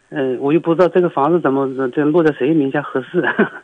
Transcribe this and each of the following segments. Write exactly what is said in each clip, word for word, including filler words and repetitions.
嗯、呃，我又不知道这个房子怎么这落在谁名下合适。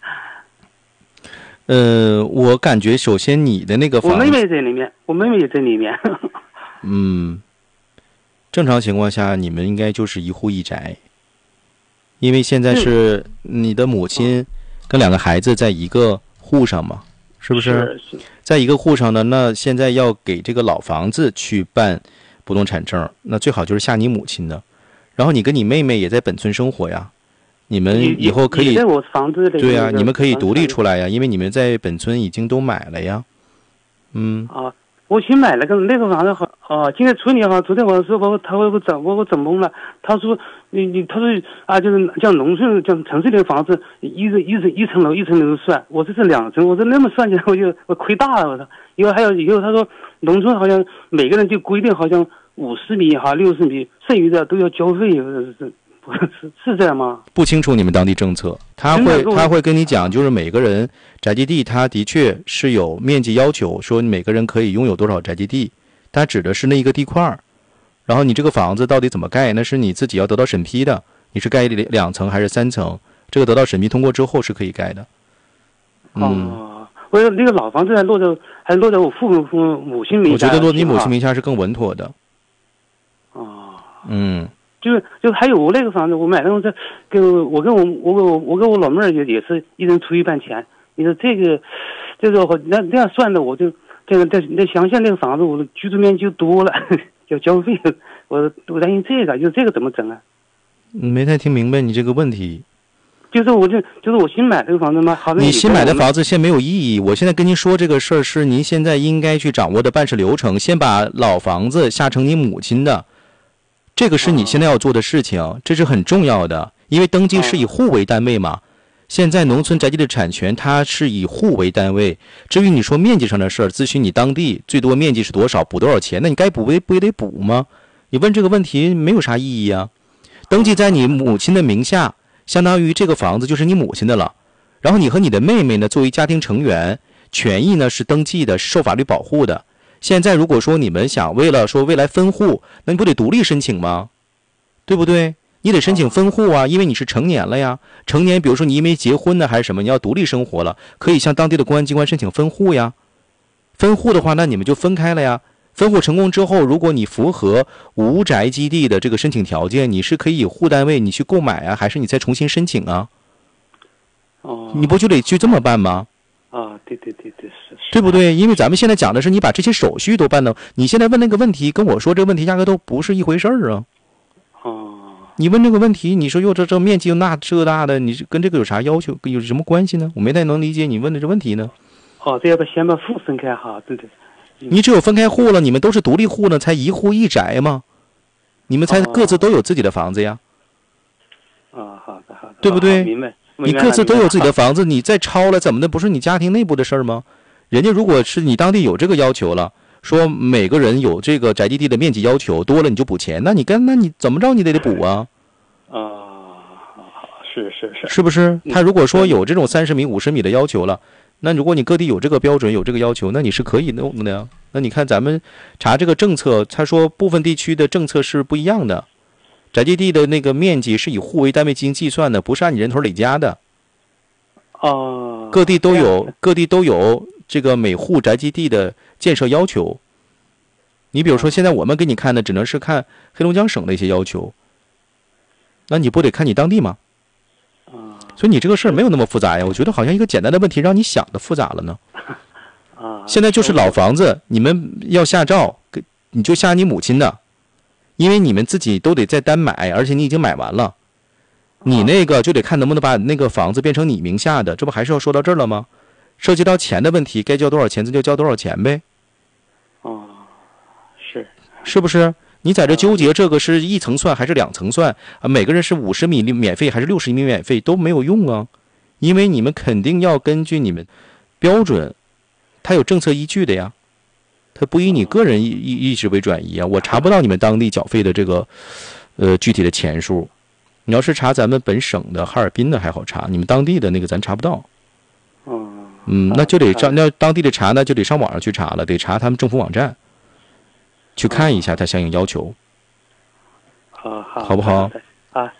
呃，我感觉首先你的那个房子， 我妹妹在里面，我妹妹也在里面。 嗯，正常情况下你们应该就是一户一宅，因为现在是你的母亲跟两个孩子在一个户上嘛，是不是？ 是是。 在一个户上呢，那现在要给这个老房子去办不动产证，那最好就是下你母亲的，然后你跟你妹妹也在本村生活呀。你们以后可以， 在我房子里， 对呀、啊，你们可以独立出来呀，因为你们在本村已经都买了呀。嗯。 啊，我去买了个那个房子好啊，今天村里哈，昨天晚上说把我他把我整把我整懵了。他说你你他说啊，就是像农村像城市里的房子，一层一层一层楼一层楼算，我这是两层，我说那么算起来我就我亏大了，我操！以后还有以后他说农村好像每个人就规定好像五十米哈六十米，剩余的都要交费，是。是是这样吗？ 不清楚你们当地政策，他会他会跟你讲，就是每个人宅基地，他的确是有面积要求，说每个人可以拥有多少宅基地，他指的是那一个地块，然后你这个房子到底怎么盖，那是你自己要得到审批的，你是盖两层还是三层，这个得到审批通过之后是可以盖的。 嗯，哦，我那个老房子还落在还落在我父母父母亲名下， 我觉得落你母亲名下是更稳妥的。 哦， 嗯。 就是就还有我那个房子，我买那个跟我跟我我跟我我跟我老妹儿也也是一人出一半钱。你说这个，这个那那样算的，我就这个在在乡下那个房子，我的居住面积就多了，要交费，我我担心这个，就这个怎么整啊？ 没太听明白你这个问题。 就是我就就是我新买这个房子嘛，好像你新买的房子现在没有意义。我现在跟您说这个事儿是您现在应该去掌握的办事流程，先把老房子下成你母亲的。这个是你现在要做的事情，这是很重要的，因为登记是以户为单位嘛。现在农村宅基地的产权它是以户为单位，至于你说面积上的事儿，咨询你当地最多面积是多少，补多少钱，那你该补不不也得补吗？你问这个问题没有啥意义啊。登记在你母亲的名下，相当于这个房子就是你母亲的了。然后你和你的妹妹呢，作为家庭成员，权益呢是登记的，是受法律保护的。现在如果说你们想为了说未来分户，那你不得独立申请吗？对不对？你得申请分户啊，因为你是成年了呀。成年，比如说你因为结婚呢还是什么，你要独立生活了，可以向当地的公安机关申请分户呀。分户的话，那你们就分开了呀。分户成功之后，如果你符合无宅基地的这个申请条件，你是可以以户单位你去购买啊，还是你再重新申请啊？ 哦， 你不就得去这么办吗？ 啊，对对对对，是是， 对不对？因为咱们现在讲的是你把这些手续都办到，你现在问那个问题跟我说这个问题压根都不是一回事儿啊。 哦， 你问这个问题，你说哟这这面积又那这大的，你跟这个有啥要求，有什么关系呢？我没太能理解你问的这问题呢。 哦，这要不先把户分开哈，对对。 你只有分开户了，你们都是独立户呢，才一户一宅吗？你们才各自都有自己的房子呀。 啊、哦，好的好的， 对不对？ 明白。 你各自都有自己的房子，你再抄了怎么的？不是你家庭内部的事儿吗？人家如果是你当地有这个要求了，说每个人有这个宅基地的面积要求多了你就补钱，那你跟那你怎么着你得得补啊？ 啊、哦，是是是， 是不是？他如果说有这种三十米、五十米的要求了，那如果你各地有这个标准、有这个要求，那你是可以弄的呀。那你看咱们查这个政策，他说部分地区的政策是不一样的。宅基地的那个面积是以户为单位进行计算的，不是按你人头累加的。 哦， 各地都有，各地都有这个每户宅基地的建设要求。你比如说，现在我们给你看的只能是看黑龙江省的一些要求，那你不得看你当地吗？所以你这个事儿没有那么复杂呀。我觉得好像一个简单的问题让你想的复杂了呢。现在就是老房子，你们要下照，你就下你母亲的。因为你们自己都得再单买，而且你已经买完了，你那个就得看能不能把那个房子变成你名下的，这不还是要说到这儿了吗？涉及到钱的问题，该交多少钱咱就交多少钱呗。 哦，是， 是不是？你在这纠结这个是一层算还是两层算啊？每个人是五十米免费还是六十米免费都没有用啊，因为你们肯定要根据你们标准，它有政策依据的呀。它不以你个人意意志为转移啊！我查不到你们当地缴费的这个，呃，具体的钱数。你要是查咱们本省的哈尔滨的还好查，你们当地的那个咱查不到。嗯，那就得上那当地的查，那就得上网上去查了，得查他们政府网站，去看一下它相应要求。 好好， 好不好？ 啊，